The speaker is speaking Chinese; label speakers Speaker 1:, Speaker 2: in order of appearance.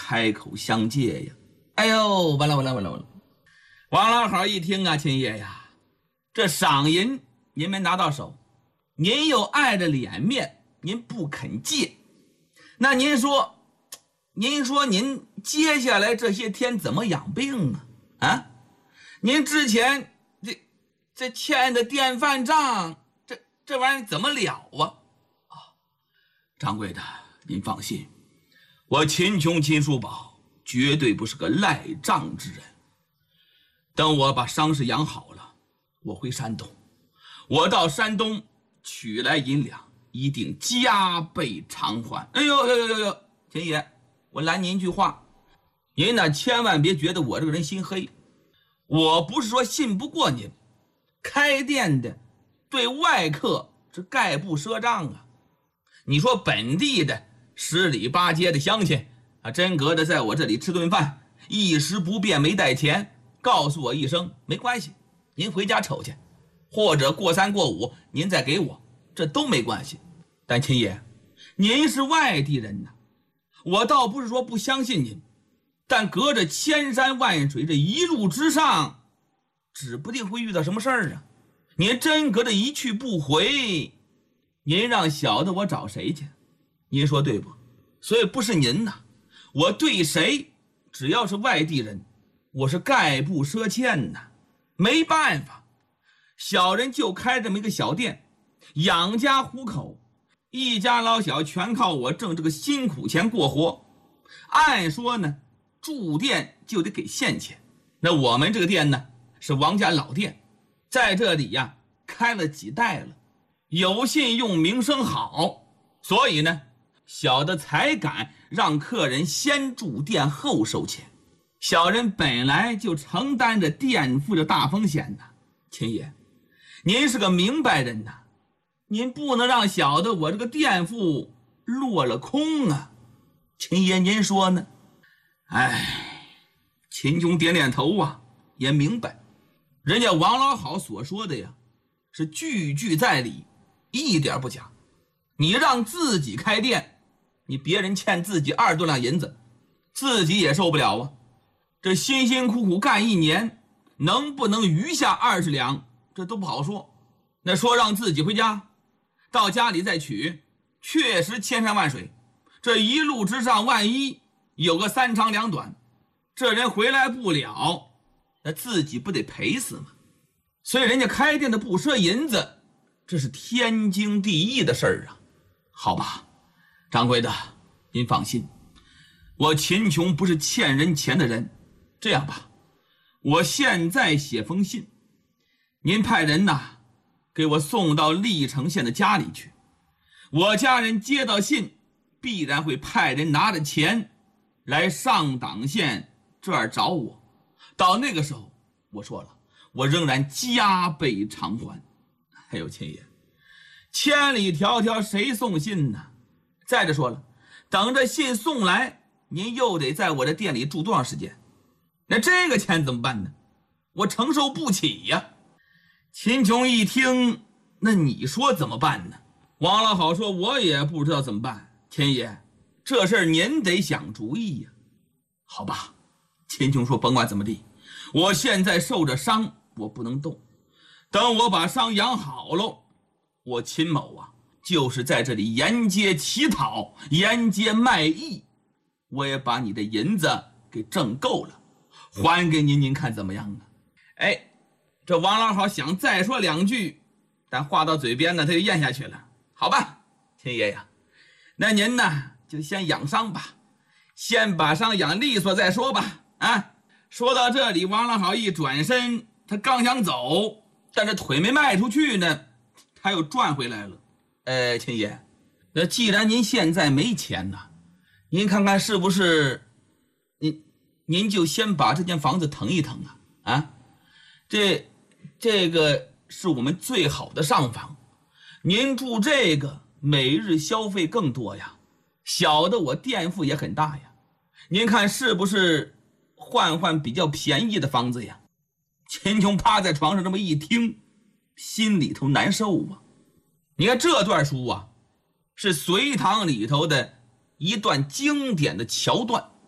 Speaker 1: 开口相借呀。哎呦，完了！王老好一听啊，秦爷呀，这赏银您没拿到手，您又碍着脸面，您不肯借。那您说您接下来这些天怎么养病啊？啊，您之前这欠的电饭账，这玩意儿怎么了啊？掌柜的，您放心，我秦琼秦叔宝绝对不是个赖账之人。等我把伤势养好了，我回山东，我到山东取来银两，一定加倍偿还。哎呦，秦爷，我拦您一句话，您呢千万别觉得我这个人心黑，我不是说信不过您，开店的对外客是概不赊账啊。你说本地的十里八街的乡亲啊，真格的在我这里吃顿饭，一时不便没带钱，告诉我一声没关系，您回家瞅去，或者过3过5您再给我，这都没关系。但秦爷，您是外地人呐，我倒不是说不相信您，但隔着千山万水这一路之上，指不定会遇到什么事儿啊。您真隔着一去不回，您让小的我找谁去？您说对不？所以不是您呐，我对谁只要是外地人，我是概不赊欠呐。没办法，小人就开这么一个小店，养家糊口，一家老小全靠我挣这个辛苦钱过活。按说呢，住店就得给现钱，那我们这个店呢是王家老店，在这里呀开了几代了，有信用，名声好，所以呢小的才敢让客人先住店后收钱。小人本来就承担着店铺的大风险呐。秦爷，您是个明白人呐，您不能让小的我这个店铺落了空啊。秦爷您说呢？哎，秦琼点点头啊，也明白人家王老好所说的呀是句句在理，一点不假。你让自己开店，你别人欠自己20多两银子，自己也受不了啊。这辛辛苦苦干1年，能不能余下20两，这都不好说。那说让自己回家，到家里再取，确实千山万水，这一路之上万一有个3长2短，这人回来不了，那自己不得赔死吗？所以人家开店的不赊银子，这是天经地义的事儿啊。好吧，掌柜的，您放心，我秦琼不是欠人钱的人。这样吧，我现在写封信，您派人呐给我送到历城县的家里去，我家人接到信必然会派人拿着钱来上党县这儿找我，到那个时候我说了，我仍然加倍偿还。还有秦爷，千里迢迢谁送信呢？再者说了，等着信送来，您又得在我的店里住多长时间？那这个钱怎么办呢？我承受不起呀。秦琼一听，那你说怎么办呢？王老好说，我也不知道怎么办。秦爷，这事儿您得想主意呀。好吧，秦琼说，甭管怎么地，我现在受着伤，我不能动，等我把伤养好了，我秦某啊就是在这里沿街乞讨，沿街卖艺，我也把你的银子给挣够了，还给您，您看怎么样啊？哎，这王老好想再说2句，但话到嘴边呢，他就咽下去了。好吧，秦爷呀，那您呢就先养伤吧，先把伤养利索再说吧。啊，说到这里，王老好一转身，他刚想走，但是腿没迈出去呢，他又转回来了。秦爷，那既然您现在没钱呢，您看看是不是您就先把这间房子腾一腾啊？这个是我们最好的上房，您住这个每日消费更多呀，小的我店铺也很大呀，您看是不是换比较便宜的房子呀？秦琼趴在床上这么一听，心里头难受啊。你看这段书啊，是隋唐里头的一段经典的桥段。